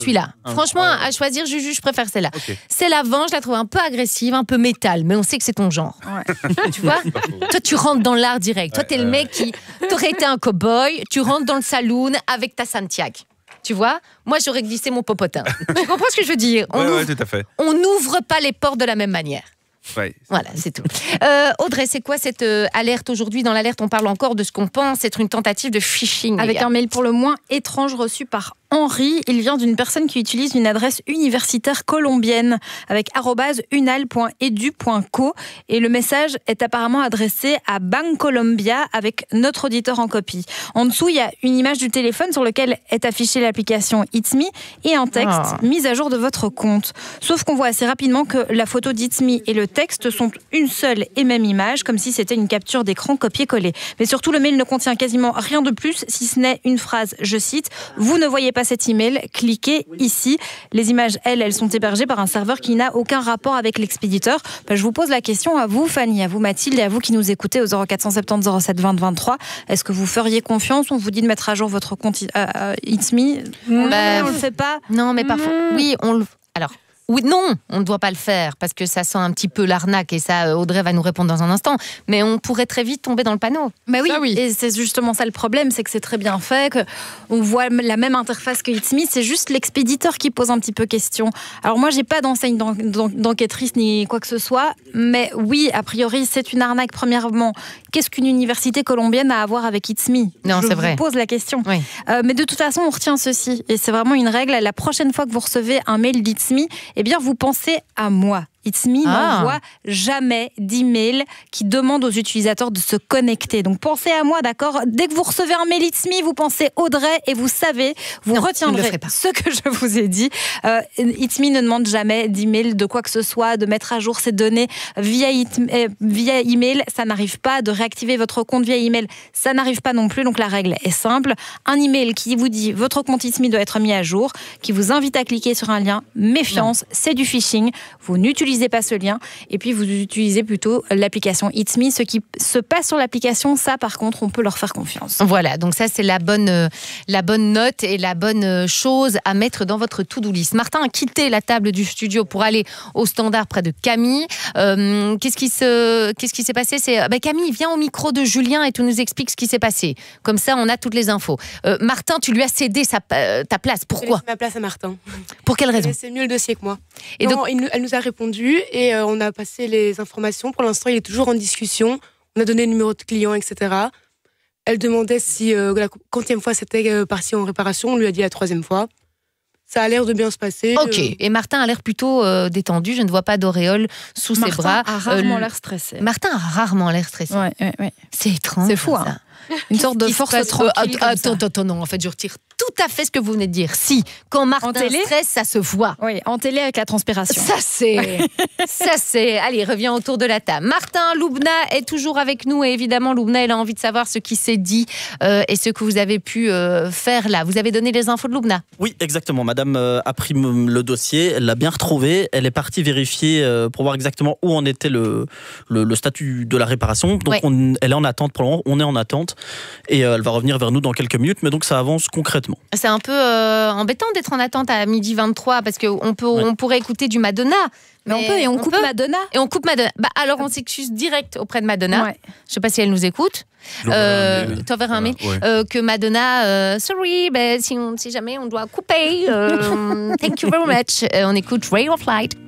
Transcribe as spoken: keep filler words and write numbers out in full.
Celui-là. Ah, Franchement, ah, ouais. à choisir, Juju, je préfère celle-là. Okay. C'est l'avant, je la trouve un peu agressive, un peu métal, mais on sait que c'est ton genre. Ouais. Tu vois ? Toi, tu rentres dans l'art direct. Toi, t'es ouais, le mec ouais. qui... T'aurais été un cow-boy, tu rentres dans le saloon avec ta Santiago. Tu vois ? Moi, j'aurais glissé mon popotin. Tu comprends ce que je veux dire ? On ouais, ouvre... ouais, tout à fait. On n'ouvre pas les portes de la même manière. Ouais. Voilà, c'est tout. Euh, Audrey, c'est quoi cette euh, alerte aujourd'hui ? Dans l'alerte, on parle encore de ce qu'on pense être une tentative de phishing. Avec un mail pour le moins étrange reçu par Henri. Il vient d'une personne qui utilise une adresse universitaire colombienne avec arobase unal point edu point co et le message est apparemment adressé à Bancolombia avec notre auditeur en copie. En dessous, il y a une image du téléphone sur lequel est affichée l'application It's Me et un texte oh. mise à jour de votre compte. Sauf qu'on voit assez rapidement que la photo d'It's Me et le texte sont une seule et même image, comme si c'était une capture d'écran copier-coller. Mais surtout, le mail ne contient quasiment rien de plus, si ce n'est une phrase, je cite, « Vous ne voyez pas cet email, cliquez ici ». Les images, elles, elles sont hébergées par un serveur qui n'a aucun rapport avec l'expéditeur. Ben, je vous pose la question à vous, Fanny, à vous, Mathilde, et à vous qui nous écoutez au zéro quatre cent soixante-dix zéro sept vingt vingt-trois. Est-ce que vous feriez confiance ? On vous dit de mettre à jour votre compte euh, It's Me. Mmh. Ben, on le fait pas. Non, mais parfois... Mmh. Oui, on le... Alors... Oui, non, on ne doit pas le faire parce que ça sent un petit peu l'arnaque et ça, Audrey va nous répondre dans un instant. Mais on pourrait très vite tomber dans le panneau. Mais oui, oui. Et c'est justement ça le problème, c'est que c'est très bien fait, qu'on voit la même interface que It's Me, c'est juste l'expéditeur qui pose un petit peu question. Alors moi, j'ai pas d'enseigne d'enquêtrice ni quoi que ce soit, mais oui, a priori, c'est une arnaque. Premièrement, qu'est-ce qu'une université colombienne a à voir avec It's Me ? Non, Je c'est vous vrai. pose la question. Oui. Euh, mais de toute façon, on retient ceci, et c'est vraiment une règle. La prochaine fois que vous recevez un mail d'It's Me, eh bien, vous pensez à moi. It's Me ah. n'envoie jamais d'email qui demande aux utilisateurs de se connecter. Donc pensez à moi, d'accord ? Dès que vous recevez un mail It's Me, vous pensez Audrey et vous savez, vous non, retiendrez ce que je vous ai dit. Euh, It's Me ne demande jamais d'email, de quoi que ce soit, de mettre à jour ses données via, it, euh, via email. Ça n'arrive pas. De réactiver votre compte via email, ça n'arrive pas non plus. Donc la règle est simple. Un email qui vous dit votre compte It's Me doit être mis à jour, qui vous invite à cliquer sur un lien. Méfiance, non. C'est du phishing. Vous n'utilisez pas ce lien et puis vous utilisez plutôt l'application It's Me. Ce qui se passe sur l'application, ça par contre on peut leur faire confiance. Voilà, donc ça c'est la bonne, euh, la bonne note et la bonne chose à mettre dans votre to-do list. Martin a quitté la table du studio pour aller au standard près de Camille. Euh, qu'est-ce qui se, qu'est-ce qui s'est passé ? C'est bah, Camille, viens au micro de Julien et tu nous expliques ce qui s'est passé. Comme ça on a toutes les infos. Euh, Martin, tu lui as cédé sa, euh, ta place. Pourquoi ? J'ai laissé ma place à Martin. Pour quelle raison ? C'est mieux le dossier que moi. Et non, donc... il, elle nous a répondu et euh, on a passé les informations. Pour l'instant, il est toujours en discussion. On a donné le numéro de client, et cetera. Elle demandait si euh, la quantième fois c'était euh, parti en réparation. On lui a dit la troisième fois. Ça a l'air de bien se passer. Ok, euh... et Martin a l'air plutôt euh, détendu. Je ne vois pas d'auréole sous Martin ses bras. Martin a rarement euh, l'air stressé. Martin a rarement l'air stressé. Ouais, ouais, ouais. C'est étrange. C'est fou, hein. Une sorte de force passe... tranquille. Euh, attends, attends, attends, non, en fait, je retire tout à fait ce que vous venez de dire. Si, quand Martin stresse, ça se voit. Oui, en télé avec la transpiration. Ça, c'est... ça, c'est... Allez, reviens autour de la table. Martin, Loubna est toujours avec nous. Et évidemment, Loubna, elle a envie de savoir ce qui s'est dit euh, et ce que vous avez pu euh, faire là. Vous avez donné les infos de Loubna ? Oui, exactement. Madame euh, a pris m- le dossier, elle l'a bien retrouvé. Elle est partie vérifier euh, pour voir exactement où en était le, le, le statut de la réparation. Donc, ouais. on, elle est en attente pour le moment. On est en attente. Et euh, elle va revenir vers nous dans quelques minutes. Mais donc, ça avance concrètement. C'est un peu euh, embêtant d'être en attente à midi vingt-trois parce qu'on peut, ouais. on pourrait écouter du Madonna. Mais, mais on peut et on, on coupe peut. Madonna. Et on coupe Madonna. Bah, alors on s'excuse direct auprès de Madonna. Ouais. Je ne sais pas si elle nous écoute. Euh, tu enverras un mail. Ouais. Euh, que Madonna, euh, sorry, bah, si, on, si jamais on doit couper. Euh, thank you very much. Euh, on écoute Ray of Light.